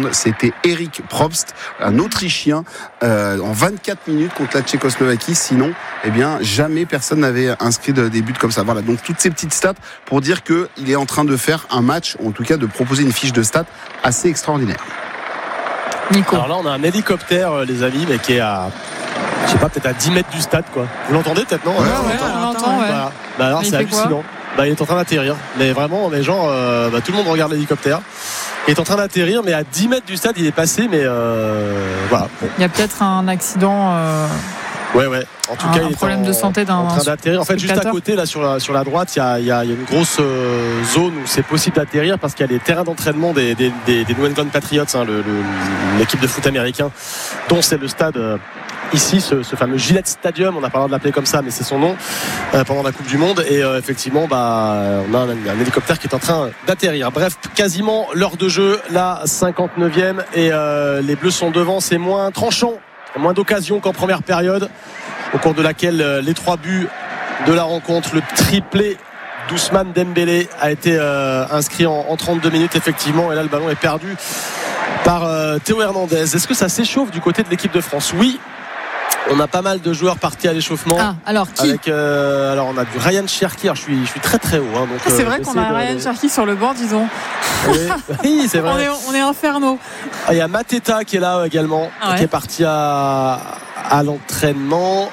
monde, c'était Erik Probst, un Autrichien, en 24 minutes contre la Tchécoslovaquie. Sinon, jamais personne n'avait inscrit des buts comme ça. Voilà, donc toutes ces petites stats pour dire qu'il est en train de faire un match, ou en tout cas de proposer une fiche de stats assez extraordinaire. Nico. Alors là, on a un hélicoptère, les amis, mais qui est à, je sais pas, peut-être à 10 mètres du stade, quoi. Vous l'entendez peut-être, non? On l'entend, ouais. Voilà. Alors c'est hallucinant. Il est en train d'atterrir. Mais vraiment, les gens, tout le monde regarde l'hélicoptère. Il est en train d'atterrir, mais à 10 mètres du stade, il est passé, mais voilà. Bon. Il y a peut-être un accident. Ouais. En tout cas, il est problème de santé d'un en train d'atterrir. En fait, juste à côté, là, sur la droite, il y a une grosse zone où c'est possible d'atterrir parce qu'il y a des terrains d'entraînement des New England Patriots, l'équipe de foot américain, dont c'est le stade ici, ce fameux Gillette Stadium. On n'a pas le droit de l'appeler comme ça, mais c'est son nom pendant la Coupe du Monde. Et effectivement, on a un hélicoptère qui est en train d'atterrir. Bref, quasiment l'heure de jeu, la 59e, et les Bleus sont devant. C'est moins tranchant. Moins d'occasions qu'en première période, au cours de laquelle les 3 buts de la rencontre, le triplé d'Ousmane Dembélé a été inscrit en 32 minutes effectivement, et là le ballon est perdu par Théo Hernandez. Est-ce que ça s'échauffe du côté de l'équipe de France? Oui, on a pas mal de joueurs partis à l'échauffement. Alors qui? Alors on a du Ryan Cherki. Je suis très très haut, donc c'est vrai qu'on a Ryan Cherki sur le banc, disons. Oui, c'est vrai. On est infernaux. Il y a Mateta qui est là également, qui est parti à l'entraînement.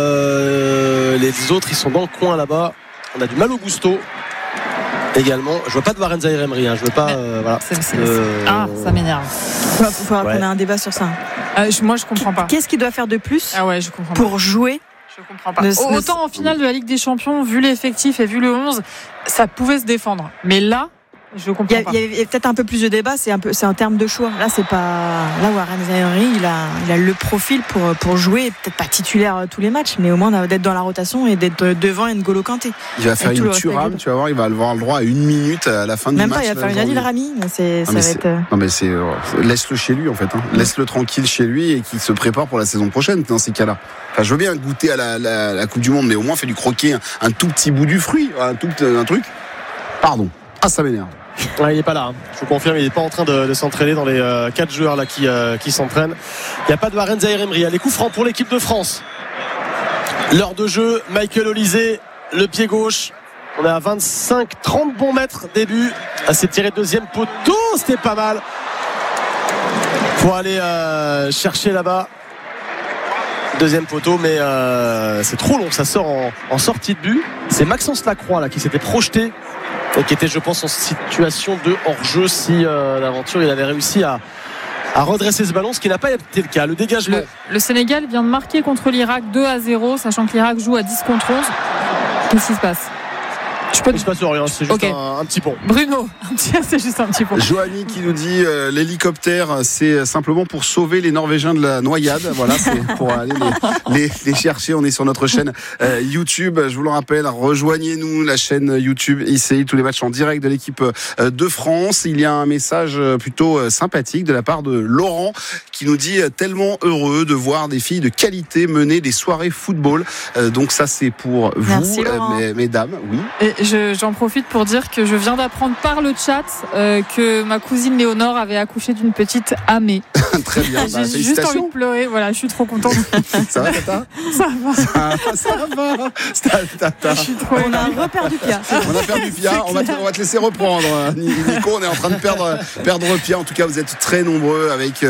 Les autres, ils sont dans le coin là-bas. On a du Malo Gusto également. Je vois pas de Warren Zaïre-Emery, je veux pas. Voilà. Ça m'énerve. Il faut qu'on ait un débat sur ça. Moi, je comprends pas. Qu'est-ce qu'il doit faire de plus je comprends pour jouer? Je comprends pas. Autant en finale de la Ligue des Champions, vu l'effectif et vu le 11, ça pouvait se défendre. Mais là, je comprends pas. Il y a peut-être un peu plus de débat, c'est un terme de choix. Là, c'est pas. Là, Warren Zaïre-Emery, il a le profil pour jouer, peut-être pas titulaire tous les matchs, mais au moins d'être dans la rotation et d'être devant N'Golo Kanté. Il va faire une Thuram, tu vas voir, il va avoir le droit à 1 minute à la fin du match. Même pas, il va faire une Adil Rami. Non, mais laisse-le chez lui en fait. Laisse-le tranquille chez lui et qu'il se prépare pour la saison prochaine dans ces cas-là. Enfin, je veux bien goûter à la Coupe du Monde, mais au moins fais-lui croquer un tout petit bout du fruit, un truc. Pardon. Ça m'énerve. Il n'est pas là, je vous confirme, il n'est pas en train de s'entraîner dans les 4 joueurs là qui s'entraînent. Il n'y a pas de Warren Zaïre-Emery. Les coups francs pour l'équipe de France. L'heure de jeu, Michael Olysée, le pied gauche. On est à 25-30 bons mètres début. C'est tiré deuxième poteau, c'était pas mal. Pour aller chercher là-bas. Deuxième poteau, mais c'est trop long, ça sort en sortie de but. C'est Maxence Lacroix là qui s'était projeté et qui était, je pense, en situation de hors-jeu si l'aventure il avait réussi à redresser ce ballon, ce qui n'a pas été le cas. Le dégagement. Le Sénégal vient de marquer contre l'Irak 2-0, sachant que l'Irak joue à 10 contre 11. Qu'est-ce qui se passe? Il se passe rien, c'est juste un petit pont. Bruno, c'est juste un petit pont. Joanie qui nous dit l'hélicoptère, c'est simplement pour sauver les Norvégiens de la noyade. Voilà, c'est pour aller les chercher. On est sur notre chaîne YouTube. Je vous le rappelle, rejoignez-nous, la chaîne YouTube ICI, tous les matchs en direct de l'équipe de France. Il y a un message plutôt sympathique de la part de Laurent qui nous dit tellement heureux de voir des filles de qualité mener des soirées football. Donc ça, c'est pour vous, mesdames. Oui. Et j'en profite pour dire que je viens d'apprendre par le chat que ma cousine Léonore avait accouché d'une petite Amé. Très bien. J'ai juste envie de pleurer. Voilà, je suis trop contente. Ça va, Tata? Ça va. Ça va. Tata. On a perdu Pia. On a perdu Pia. On va te laisser reprendre. Nico, on est en train de perdre Pia. En tout cas, vous êtes très nombreux avec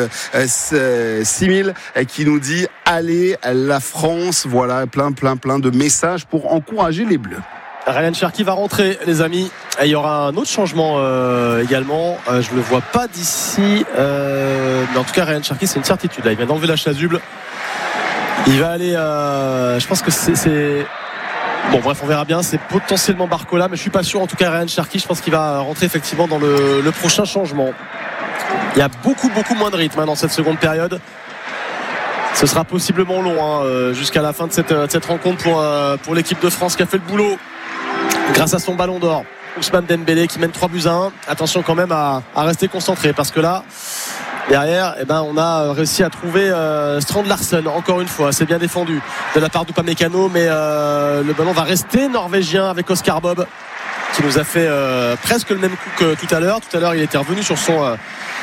6000 qui nous dit allez la France. Voilà, plein de messages pour encourager les Bleus. Ryan Cherki va rentrer, les amis. Et il y aura un autre changement également. Je ne le vois pas d'ici. Mais en tout cas, Ryan Cherki, c'est une certitude. Là, il vient d'enlever la chasuble. Il va aller. Je pense que c'est. Bon, bref, on verra bien. C'est potentiellement Barcola, mais je suis pas sûr. En tout cas, Ryan Cherki, je pense qu'il va rentrer effectivement dans le prochain changement. Il y a beaucoup moins de rythme dans cette seconde période. Ce sera possiblement long jusqu'à la fin de cette rencontre pour l'équipe de France qui a fait le boulot grâce à son ballon d'or. Ousmane Dembélé qui mène 3-1. Attention quand même à rester concentré parce que là derrière on a réussi à trouver Strand Larsen encore une fois. C'est bien défendu de la part d'Upamecano, mais le ballon va rester norvégien avec Oscar Bob qui nous a fait presque le même coup que tout à l'heure. Il était revenu sur son